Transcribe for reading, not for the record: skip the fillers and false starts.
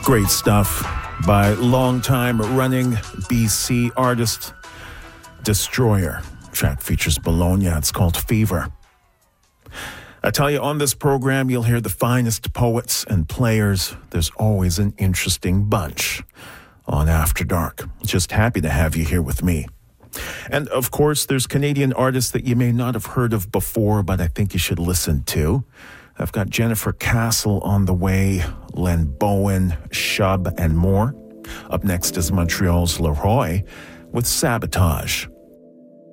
Great stuff by longtime running BC artist Destroyer. Track features Bologna. It's called Fever. I tell you, on this program, you'll hear the finest poets and players. There's always an interesting bunch on After Dark. Just happy to have you here with me. And of course, there's Canadian artists that you may not have heard of before, but I think you should listen to. I've got Jennifer Castle on the way, Len Bowen, Shub, and more. Up next is Montreal's Leroy with Sabotage.